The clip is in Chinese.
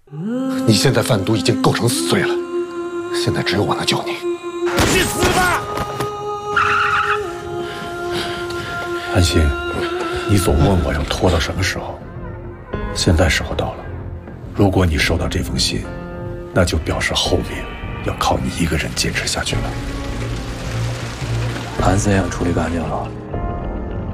你现在贩毒已经构成死罪了，现在只有我能救你。 去死吧！ 安心，你总问我要拖到什么时候，现在时候到了。如果你收到这封信，那就表示后面要靠你一个人坚持下去了。 盘子也想处理干净了。